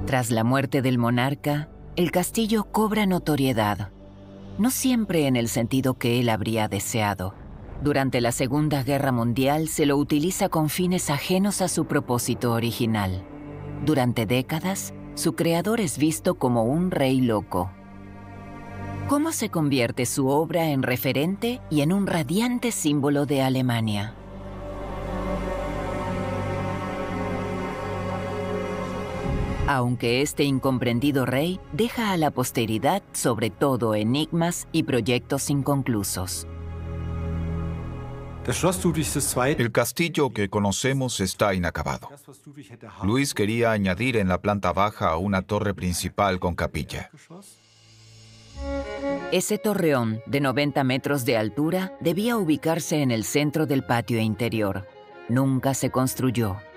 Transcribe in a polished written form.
Tras la muerte del monarca, el castillo cobra notoriedad, no siempre en el sentido que él habría deseado. Durante la Segunda Guerra Mundial se lo utiliza con fines ajenos a su propósito original. Durante décadas, su creador es visto como un rey loco. ¿Cómo se convierte su obra en referente y en un radiante símbolo de Alemania? Aunque este incomprendido rey deja a la posteridad sobre todo enigmas y proyectos inconclusos. El castillo que conocemos está inacabado. Luis quería añadir en la planta baja una torre principal con capilla. Ese torreón de 90 metros de altura debía ubicarse en el centro del patio interior. Nunca se construyó.